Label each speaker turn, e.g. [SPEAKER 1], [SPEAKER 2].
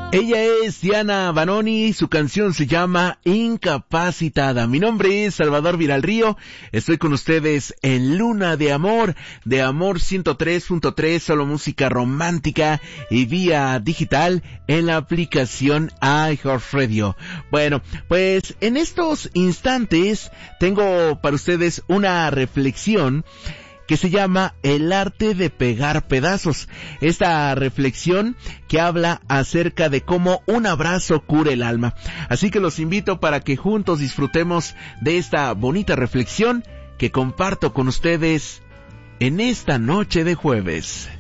[SPEAKER 1] Ella es Diana Banoni, su canción se llama Incapacitada. Mi nombre es Salvador Viralrío, estoy con ustedes en Luna de Amor 103.3, solo música romántica y vía digital en la aplicación iHeartRadio. Bueno, pues en estos instantes tengo para ustedes una reflexión que se llama El arte de pegar pedazos. Esta reflexión que habla acerca de cómo un abrazo cura el alma. Así que los invito para que juntos disfrutemos de esta bonita reflexión que comparto con ustedes en esta noche de jueves.